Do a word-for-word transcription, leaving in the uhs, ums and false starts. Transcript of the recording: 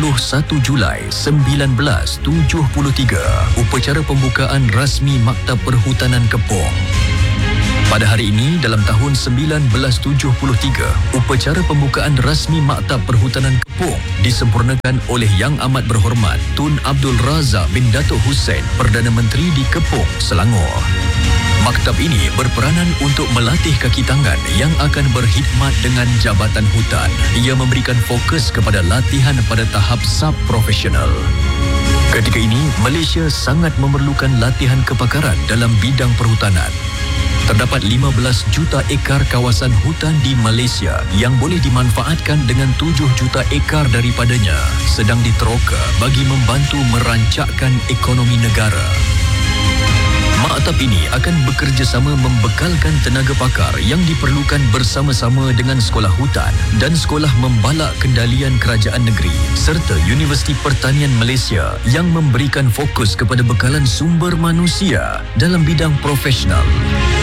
puluh satu Julai sembilan belas tujuh puluh tiga, upacara pembukaan rasmi Maktab Perhutanan Kepong. Pada hari ini, dalam tahun sembilan belas tujuh puluh tiga, upacara pembukaan rasmi Maktab Perhutanan Kepong disempurnakan oleh Yang Amat Berhormat Tun Abdul Razak bin Datuk Hussein, Perdana Menteri di Kepong, Selangor. Maktab ini berperanan untuk melatih kaki tangan yang akan berkhidmat dengan Jabatan Hutan. Ia memberikan fokus kepada latihan pada tahap sub-profesional. Ketika ini, Malaysia sangat memerlukan latihan kepakaran dalam bidang perhutanan. Terdapat lima belas juta ekar kawasan hutan di Malaysia yang boleh dimanfaatkan dengan tujuh juta ekar daripadanya sedang diteroka bagi membantu merancakkan ekonomi negara. Maktab ini akan bekerjasama membekalkan tenaga pakar yang diperlukan bersama-sama dengan Sekolah Hutan dan Sekolah Membalak Kendalian Kerajaan Negeri serta Universiti Pertanian Malaysia yang memberikan fokus kepada bekalan sumber manusia dalam bidang profesional.